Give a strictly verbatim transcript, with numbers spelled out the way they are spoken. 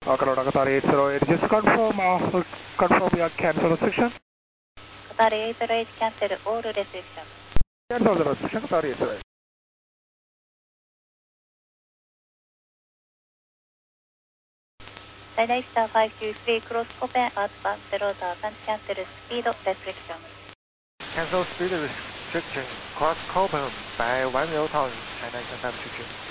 Qatar Qatar eight zero eight, just confirm, uh, confirm your cancel restriction. Qatar eight zero eight, cancel all restrictions. Cancel the restriction, Qatar eight zero eight. China Star five two three, cross Copen outbound zero thousand, cancel speed restriction. Cancel speed restriction, cross Copen by one zero thousand, China Eastern five two two.